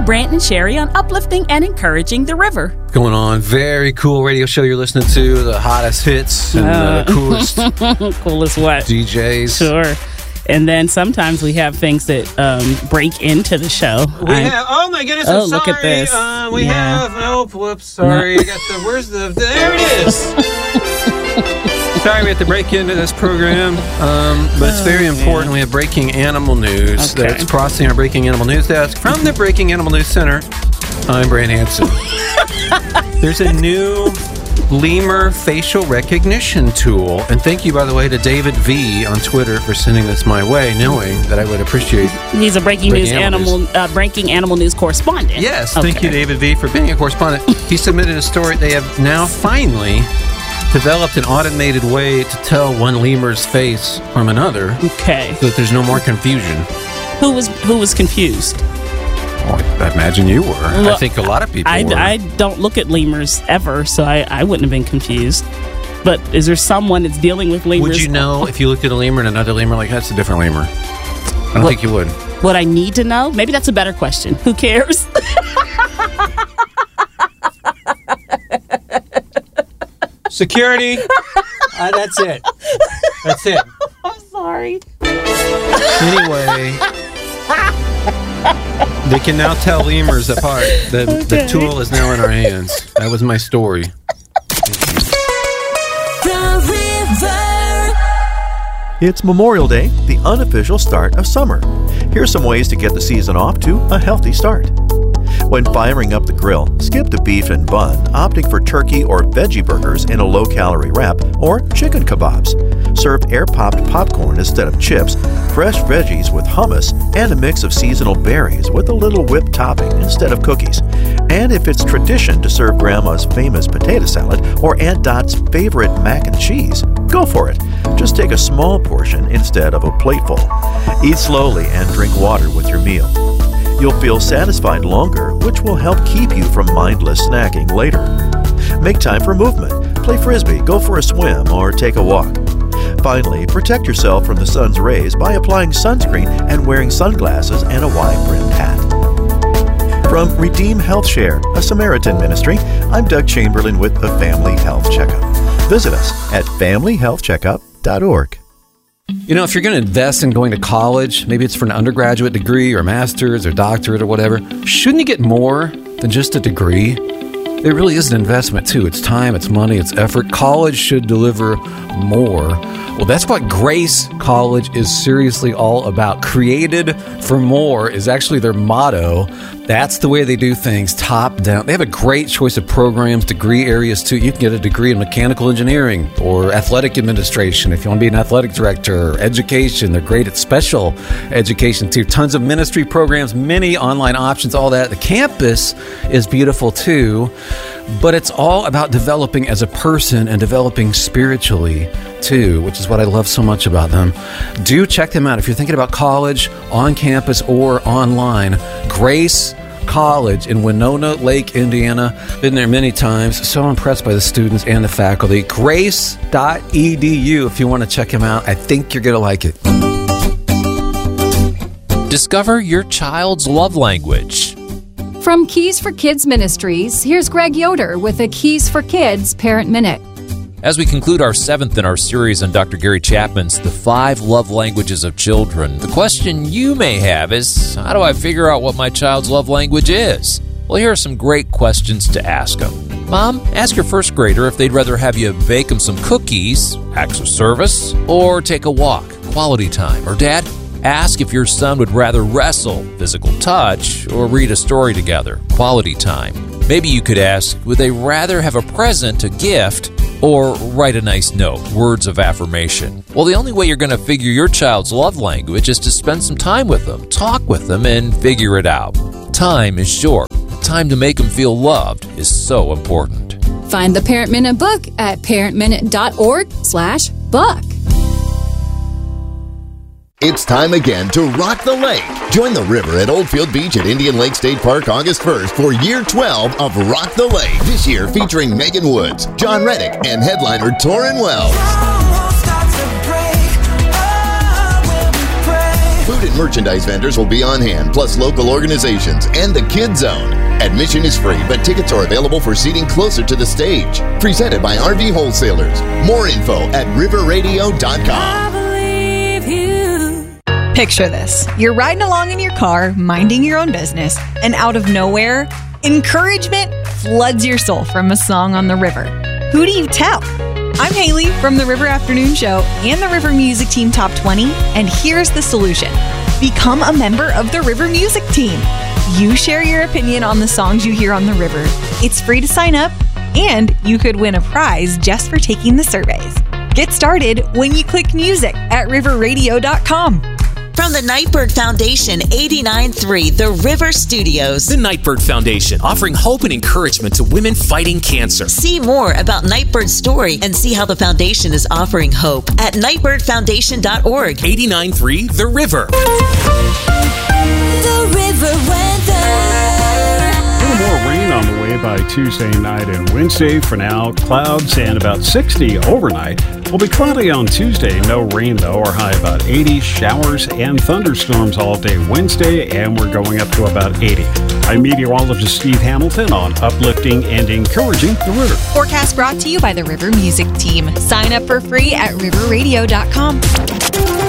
Brant and Sherry on uplifting and encouraging the river. Going on, very cool radio show you're listening to, the hottest hits and the coolest coolest what? DJs. Sure. And then sometimes we have things that break into the show. Oh my goodness, I'm sorry. Look at this. Whoops, sorry. There it is. Sorry, we have to break into this program, but it's very important. We have breaking animal news that's crossing our breaking animal news desk. From the Breaking Animal News Center, I'm Brant Hansen. There's a new lemur facial recognition tool. And thank you, by the way, to David V on Twitter for sending this my way, knowing that I would appreciate. He's a breaking animal news correspondent. Yes, thank you, David V, for being a correspondent. He submitted a story. They have now finally developed an automated way to tell one lemur's face from another. Okay. So that there's no more confusion. Who was confused? Oh, I imagine you were. Well, I think a lot of people were. I don't look at lemurs ever, so I wouldn't have been confused. But is there someone that's dealing with lemurs? Would you know if you looked at a lemur and another lemur, like, that's a different lemur? I don't think you would. What I need to know? Maybe that's a better question. Who cares? Security. That's it. That's it. I'm sorry. Anyway, they can now tell lemurs apart. The tool is now in our hands. That was my story. The river. It's Memorial Day, the unofficial start of summer. Here's some ways to get the season off to a healthy start. When firing up the grill, skip the beef and bun, opting for turkey or veggie burgers in a low-calorie wrap, or chicken kebabs. Serve air-popped popcorn instead of chips, fresh veggies with hummus, and a mix of seasonal berries with a little whipped topping instead of cookies. And if it's tradition to serve Grandma's famous potato salad or Aunt Dot's favorite mac and cheese, go for it. Just take a small portion instead of a plateful. Eat slowly and drink water with your meal. You'll feel satisfied longer, which will help keep you from mindless snacking later. Make time for movement. Play frisbee, go for a swim, or take a walk. Finally, protect yourself from the sun's rays by applying sunscreen and wearing sunglasses and a wide-brimmed hat. From Redeem Health Share, a Samaritan ministry, I'm Doug Chamberlain with the Family Health Checkup. Visit us at familyhealthcheckup.org. You know, if you're going to invest in going to college, maybe it's for an undergraduate degree or master's or doctorate or whatever, shouldn't you get more than just a degree? It really is an investment, too. It's time, it's money, it's effort. College should deliver more. Well, that's what Grace College is seriously all about. Created for more is actually their motto. That's the way they do things, top down. They have a great choice of programs, degree areas, too. You can get a degree in mechanical engineering or athletic administration if you want to be an athletic director, or education. They're great at special education, too. Tons of ministry programs, many online options, all that. The campus is beautiful, too. But it's all about developing as a person and developing spiritually, too, which is what I love so much about them. Do check them out if you're thinking about college, on campus, or online. Grace College in Winona Lake, Indiana. Been there many times. So impressed by the students and the faculty. Grace.edu if you want to check them out. I think you're going to like it. Discover your child's love language. From Keys for Kids Ministries, here's Greg Yoder with a Keys for Kids Parent Minute. As we conclude our 7th in our series on Dr. Gary Chapman's The 5 Love Languages of Children, the question you may have is, how do I figure out what my child's love language is? Well, here are some great questions to ask them. Mom, ask your first grader if they'd rather have you bake them some cookies, acts of service, or take a walk, quality time. Or Dad, ask if your son would rather wrestle, physical touch, or read a story together, quality time. Maybe you could ask, would they rather have a present, a gift, or write a nice note, words of affirmation? Well, the only way you're going to figure your child's love language is to spend some time with them, talk with them, and figure it out. Time is short. Time to make them feel loved is so important. Find the Parent Minute book at parentminute.org/book. It's time again to rock the lake. Join the river at Oldfield Beach at Indian Lake State Park August 1st for year 12 of Rock the Lake. This year featuring Megan Woods, John Reddick, and headliner Torrin Wells. Food and merchandise vendors will be on hand, plus local organizations and the Kids Zone. Admission is free, but tickets are available for seating closer to the stage. Presented by RV Wholesalers. More info at riverradio.com. Picture this. You're riding along in your car, minding your own business, and out of nowhere, encouragement floods your soul from a song on the river. Who do you tell? I'm Haley from the River Afternoon Show and the River Music Team Top 20, and here's the solution. Become a member of the River Music Team. You share your opinion on the songs you hear on the river. It's free to sign up, and you could win a prize just for taking the surveys. Get started when you click music at riverradio.com. From the Nightbird Foundation, 89.3 The River Studios. The Nightbird Foundation, offering hope and encouragement to women fighting cancer. See more about Nightbird's story and see how the foundation is offering hope at nightbirdfoundation.org. 89.3 The River. The River Weather. A little more rain on the way by Tuesday night and Wednesday. For now, clouds and about 60 overnight. Will be cloudy on Tuesday, no rain though, or high about 80. Showers and thunderstorms all day Wednesday, and we're going up to about 80. I'm meteorologist Steve Hamilton on uplifting and encouraging the river. Forecast brought to you by the River Music Team. Sign up for free at riverradio.com.